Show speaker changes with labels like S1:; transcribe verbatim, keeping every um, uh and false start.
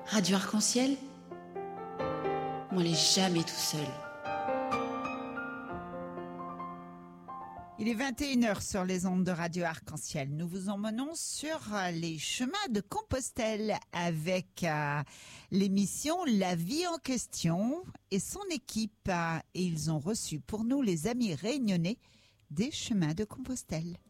S1: Radio Arc-en-Ciel, on n'est jamais tout seul.
S2: Il est vingt et une heures sur les ondes de Radio Arc-en-Ciel. Nous vous emmenons sur les chemins de Compostelle avec euh, l'émission La Vie en question et son équipe. Et ils ont reçu pour nous les amis réunionnais des chemins de Compostelle.